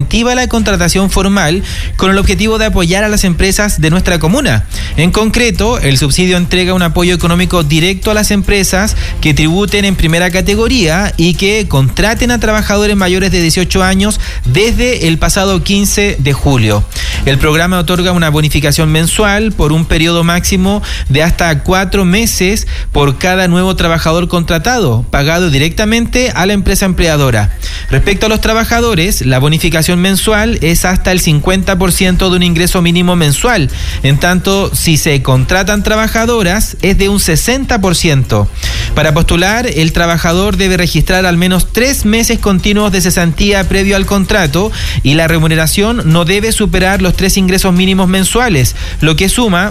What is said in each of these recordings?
incentiva la contratación formal con el objetivo de apoyar a las empresas de nuestra comuna. En concreto, el subsidio entrega un apoyo económico directo a las empresas que tributen en primera categoría y que contraten a trabajadores mayores de 18 años desde el pasado 15 de julio. El programa otorga una bonificación mensual por un periodo máximo de hasta 4 meses por cada nuevo trabajador contratado, pagado directamente a la empresa empleadora. Respecto a los trabajadores, la bonificación mensual es hasta el 50% de un ingreso mínimo mensual, en tanto si se contratan trabajadoras es de un 60%. Para postular, el trabajador debe registrar al menos 3 meses continuos de cesantía previo al contrato y la remuneración no debe superar los 3 ingresos mínimos mensuales, lo que suma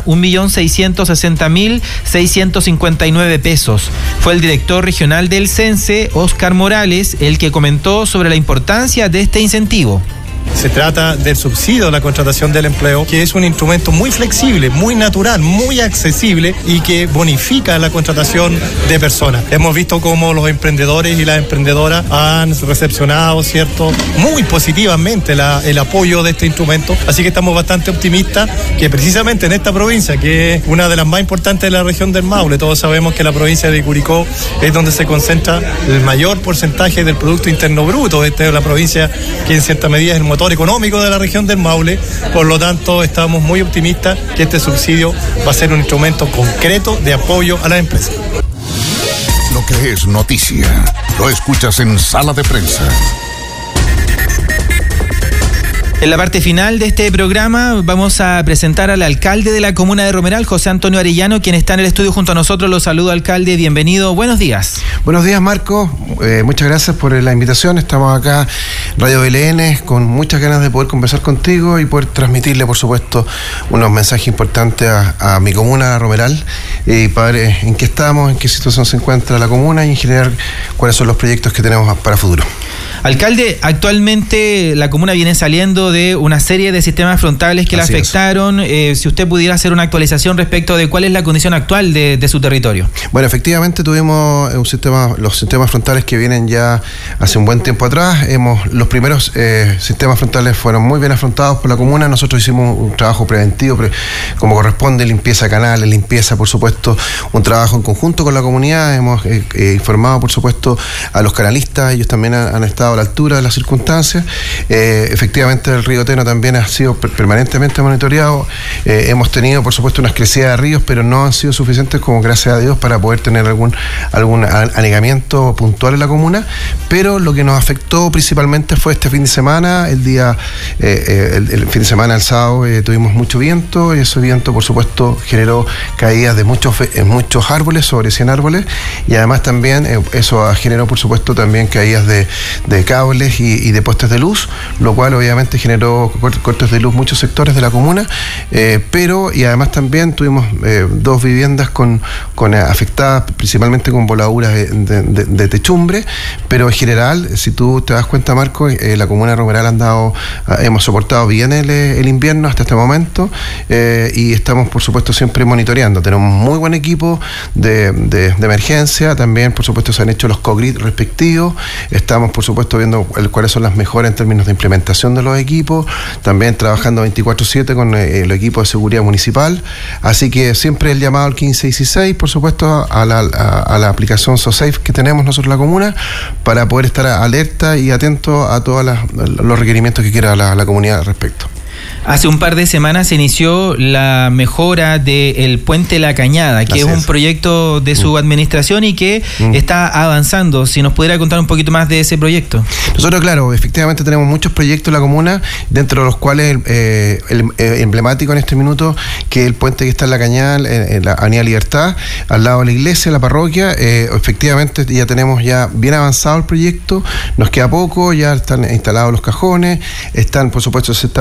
1.660.659 pesos. Fue el director regional del CENSE, Óscar Morales, el que comentó sobre la importancia de este incentivo. Se trata del subsidio a la contratación del empleo, que es un instrumento muy flexible, muy natural, muy accesible y que bonifica la contratación de personas. Hemos visto cómo los emprendedores y las emprendedoras han recepcionado, ¿cierto?, muy positivamente el apoyo de este instrumento. Así que estamos bastante optimistas que precisamente en esta provincia, que es una de las más importantes de la región del Maule, todos sabemos que la provincia de Curicó es donde se concentra el mayor porcentaje del Producto Interno Bruto. Esta es la provincia que en cierta medida es el motor económico de la región del Maule. Por lo tanto, estamos muy optimistas que este subsidio va a ser un instrumento concreto de apoyo a las empresas. Lo que es noticia, lo escuchas en Sala de Prensa. En la parte final de este programa vamos a presentar al alcalde de la comuna de Romeral, José Antonio Arellano, quien está en el estudio junto a nosotros. Los saludo, alcalde, bienvenido, buenos días. Buenos días, Marco, muchas gracias por la invitación. Estamos acá, Radio BLN, con muchas ganas de poder conversar contigo y poder transmitirle, por supuesto, unos mensajes importantes a mi comuna, a Romeral, y para ver en qué estamos, en qué situación se encuentra la comuna y en general cuáles son los proyectos que tenemos para futuro. Alcalde, actualmente la comuna viene saliendo de una serie de sistemas frontales que la afectaron. Si usted pudiera hacer una actualización respecto de cuál es la condición actual de su territorio. Bueno, efectivamente tuvimos los sistemas frontales que vienen ya hace un buen tiempo atrás. Los primeros sistemas frontales fueron muy bien afrontados por la comuna. Nosotros hicimos un trabajo preventivo, como corresponde, limpieza de canales, limpieza, por supuesto, un trabajo en conjunto con la comunidad. Hemos informado, por supuesto, a los canalistas. Ellos también han estado a la altura de las circunstancias. Efectivamente, el río Teno también ha sido permanentemente monitoreado. Hemos tenido, por supuesto, unas crecidas de ríos, pero no han sido suficientes, como gracias a Dios, para poder tener algún anegamiento puntual en la comuna. Pero lo que nos afectó principalmente fue este fin de semana. El fin de semana, el sábado, tuvimos mucho viento, y ese viento, por supuesto, generó caídas de muchos árboles, sobre 100 árboles, y además también eso generó, por supuesto, también caídas de cables y de postes de luz, lo cual obviamente generó cortes de luz en muchos sectores de la comuna, y además también tuvimos 2 viviendas afectadas principalmente con voladuras de techumbre, pero en general, si tú te das cuenta, Marco, la comuna de Romeral hemos soportado bien el invierno hasta este momento, y estamos, por supuesto, siempre monitoreando. Tenemos muy buen equipo de emergencia, también, por supuesto, se han hecho los co-grid respectivos. Estamos, por supuesto, viendo cuáles son las mejoras en términos de implementación de los equipos, también trabajando 24/7 con el equipo de seguridad municipal. Así que siempre el llamado al 1516, por supuesto, a la aplicación SoSafe que tenemos nosotros en la comuna, para poder estar alerta y atento a todos los requerimientos que quiera la comunidad al respecto. Hace un par de semanas se inició la mejora del puente La Cañada, que es un proyecto de su administración y que está avanzando. Si nos pudiera contar un poquito más de ese proyecto. Nosotros, claro, efectivamente tenemos muchos proyectos en la comuna, dentro de los cuales el emblemático en este minuto, que es el puente que está en La Cañada, en la Avenida Libertad, al lado de la iglesia, la parroquia. Efectivamente ya tenemos bien avanzado el proyecto, nos queda poco, ya están instalados los cajones, por supuesto se están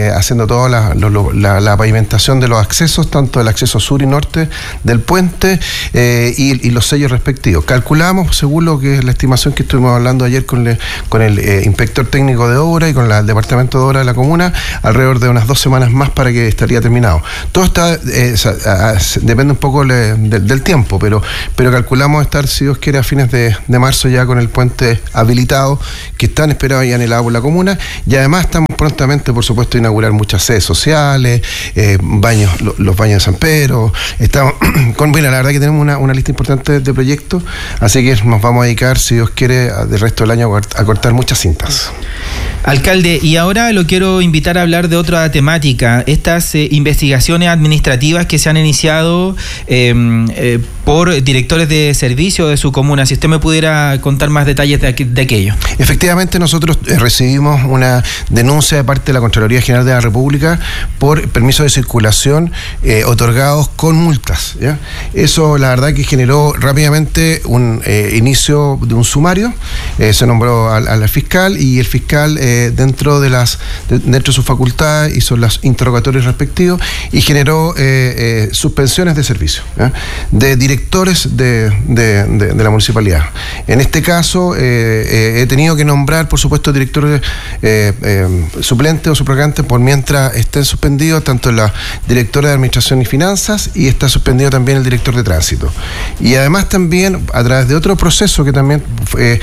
haciendo toda la pavimentación de los accesos, tanto el acceso sur y norte del puente y los sellos respectivos. Calculamos, según lo que es la estimación que estuvimos hablando ayer con el inspector técnico de obra y con el departamento de obra de la comuna, alrededor de unas 2 semanas más para que estaría terminado. Todo está, depende un poco del tiempo, pero calculamos estar, si Dios quiere, a fines de marzo ya con el puente habilitado, que están esperados y anhelados por la comuna, y además estamos prontamente, por supuesto, a inaugurar muchas sedes sociales, los baños de San Pedro. Estamos la verdad que tenemos una lista importante de proyectos, así que nos vamos a dedicar, si Dios quiere, del resto del año a cortar muchas cintas. Alcalde, y ahora lo quiero invitar a hablar de otra temática, estas investigaciones administrativas que se han iniciado por directores de servicio de su comuna. Si usted me pudiera contar más detalles de aquello. Efectivamente, nosotros recibimos una denuncia de parte de la Contraloría General de la República por permisos de circulación otorgados con multas, ¿ya? Eso, la verdad, que generó rápidamente un inicio de un sumario. Se nombró al fiscal, y el fiscal dentro de sus facultades hizo los interrogatorios respectivos y generó suspensiones de servicio, ¿ya?, de directores de la municipalidad. En este caso he tenido que nombrar, por supuesto, directores suplentes o subrogantes por mientras estén suspendidos tanto la directora de Administración y Finanzas, y está suspendido también el director de Tránsito. Y además también, a través de otro proceso que también fue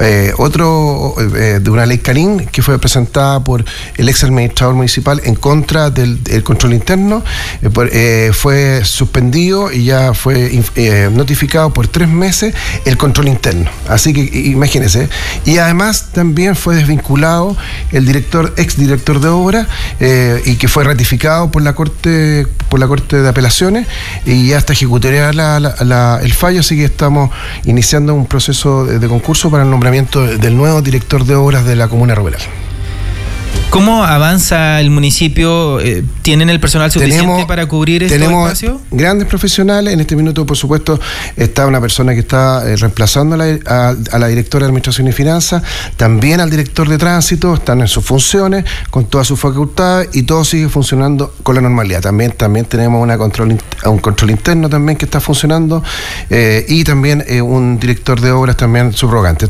de una ley Carín, que fue presentada por el ex administrador municipal en contra del control interno, fue suspendido y ya fue notificado por 3 meses el control interno. Así que imagínense. Y además también fue desvinculado el ex director de obra, y que fue ratificado por la Corte de Apelaciones, y ya está ejecutoriada el fallo, así que estamos iniciando un proceso de concurso para el nombramiento del nuevo director de obras de la comuna rural. ¿Cómo avanza el municipio? ¿Tienen el personal suficiente para cubrir este espacio? Grandes profesionales. En este minuto, por supuesto, está una persona que está reemplazando a la directora de Administración y Finanzas, también al director de Tránsito, están en sus funciones, con todas sus facultades, y todo sigue funcionando con la normalidad. También tenemos un control interno también que está funcionando, y también un director de obras también subrogante.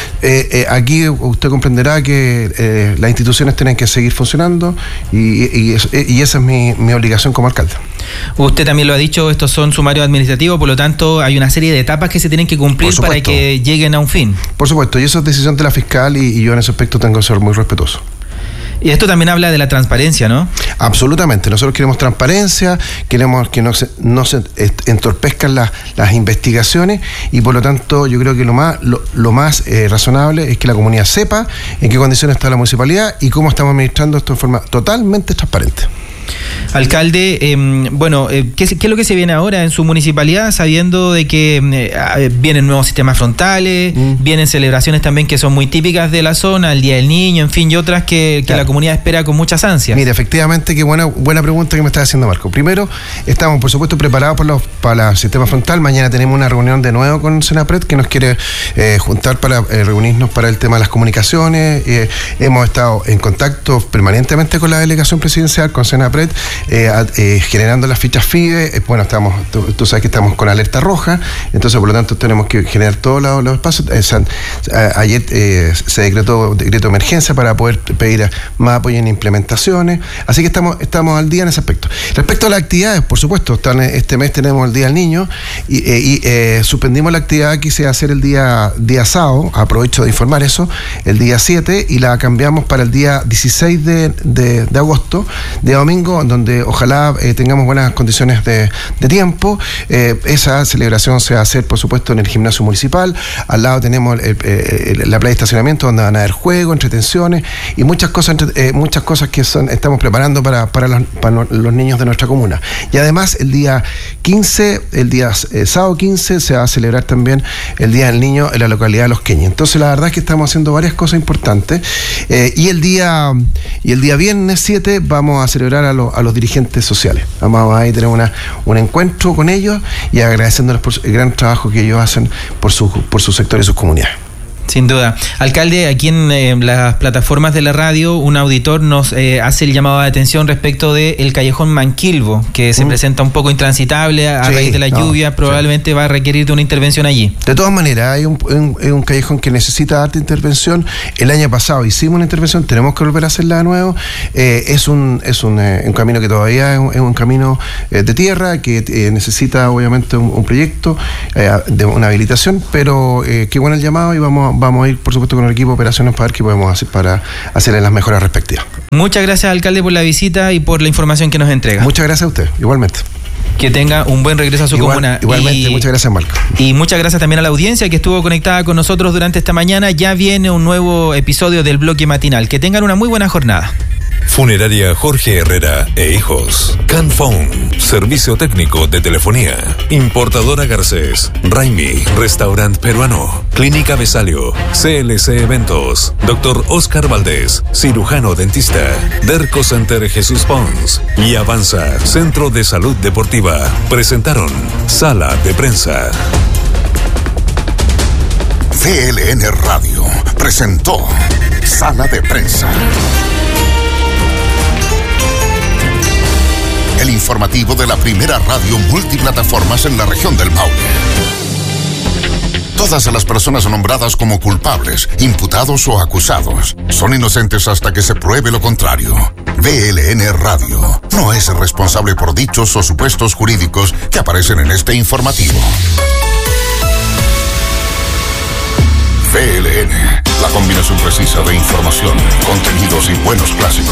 Aquí usted comprenderá que las instituciones tienen que seguir funcionando, y esa es mi obligación como alcalde. Usted también lo ha dicho, estos son sumarios administrativos, por lo tanto hay una serie de etapas que se tienen que cumplir para que lleguen a un fin. Por supuesto, y eso es decisión de la fiscal, y yo en ese aspecto tengo que ser muy respetuoso. Y esto también habla de la transparencia, ¿no? Absolutamente. Nosotros queremos transparencia, queremos que no se entorpezcan las investigaciones, y por lo tanto yo creo que lo más razonable es que la comunidad sepa en qué condiciones está la municipalidad y cómo estamos administrando esto de forma totalmente transparente. Alcalde, ¿qué es lo que se viene ahora en su municipalidad, sabiendo de que vienen nuevos sistemas frontales, vienen celebraciones también que son muy típicas de la zona, el Día del Niño, en fin, y otras que la comunidad espera con muchas ansias? Mira, efectivamente, qué buena pregunta que me está haciendo, Marco. Primero, estamos, por supuesto, preparados para el sistema frontal. Mañana tenemos una reunión de nuevo con Senapred, que nos quiere juntar para reunirnos para el tema de las comunicaciones. Hemos estado en contacto permanentemente con la delegación presidencial, con Senapred, generando las fichas FIDE. Tú sabes que estamos con alerta roja, entonces por lo tanto tenemos que generar todos los espacios. Ayer se decretó decreto de emergencia para poder pedir más apoyo en implementaciones, así que estamos al día en ese aspecto. Respecto a las actividades, por supuesto, este mes tenemos el Día del Niño, y suspendimos la actividad que se va a hacer el día sábado, aprovecho de informar eso, el día 7, y la cambiamos para el día 16 de agosto, de domingo, donde ojalá tengamos buenas condiciones de tiempo. Esa celebración se va a hacer, por supuesto, en el gimnasio municipal. Al lado tenemos la playa de estacionamiento, donde van a haber juegos, entretenciones y muchas cosas que estamos preparando para los niños de nuestra comuna. Y además, el día sábado 15, se va a celebrar también el Día del Niño en la localidad de Los Queñes. Entonces, la verdad es que estamos haciendo varias cosas importantes. Y el día viernes 7 vamos a celebrar a los dirigentes sociales. Vamos a tener un encuentro con ellos y agradeciéndoles por el gran trabajo que ellos hacen por su sector y sus comunidades. Sin duda. Alcalde, aquí en las plataformas de la radio, un auditor nos hace el llamado de atención respecto del callejón Manquilvo, que se presenta un poco intransitable a raíz de la lluvia, probablemente va a requerir de una intervención allí. De todas maneras, hay un callejón que necesita alta intervención. El año pasado hicimos una intervención, tenemos que volver a hacerla de nuevo. Es un camino que todavía es un camino de tierra, que necesita obviamente un proyecto de una habilitación, pero qué bueno el llamado y vamos a ir, por supuesto, con el equipo de operaciones para ver qué podemos hacer para hacerle las mejoras respectivas. Muchas gracias, alcalde, por la visita y por la información que nos entrega. Muchas gracias a usted, igualmente. Que tenga un buen regreso a su comuna. Igualmente, muchas gracias, Marco. Y muchas gracias también a la audiencia que estuvo conectada con nosotros durante esta mañana. Ya viene un nuevo episodio del bloque matinal. Que tengan una muy buena jornada. Funeraria Jorge Herrera e Hijos. Canphone, servicio técnico de telefonía. Importadora Garcés. Raimi, restaurant peruano. Clínica Besalio. CLC Eventos. Dr. Oscar Valdés, cirujano dentista. Derco Center Jesús Pons. Y Avanza, Centro de Salud Deportiva. Presentaron Sala de Prensa. VLN Radio presentó Sala de Prensa. El informativo de la primera radio multiplataformas en la región del Maule. Todas las personas nombradas como culpables, imputados o acusados son inocentes hasta que se pruebe lo contrario. VLN Radio no es responsable por dichos o supuestos jurídicos que aparecen en este informativo. VLN, la combinación precisa de información, contenidos y buenos clásicos.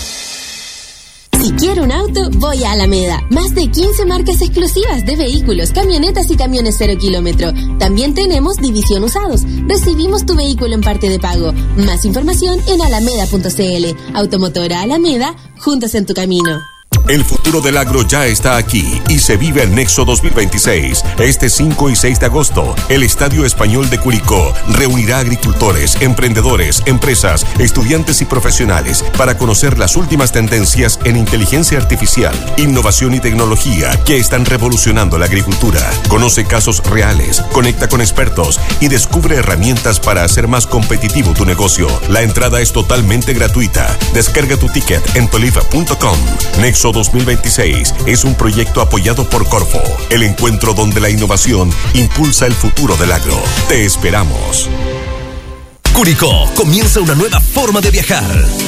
Si quiero un auto, voy a Alameda. Más de 15 marcas exclusivas de vehículos, camionetas y camiones 0 kilómetro. También tenemos división usados. Recibimos tu vehículo en parte de pago. Más información en alameda.cl. Automotora Alameda, juntos en tu camino. El futuro del agro ya está aquí y se vive en Nexo 2026. Este 5 y 6 de agosto, el Estadio Español de Curicó reunirá agricultores, emprendedores, empresas, estudiantes y profesionales para conocer las últimas tendencias en inteligencia artificial, innovación y tecnología que están revolucionando la agricultura. Conoce casos reales, conecta con expertos y descubre herramientas para hacer más competitivo tu negocio. La entrada es totalmente gratuita. Descarga tu ticket en toliva.com. Nexo 2026 es un proyecto apoyado por Corfo, el encuentro donde la innovación impulsa el futuro del agro. Te esperamos. Curicó comienza una nueva forma de viajar.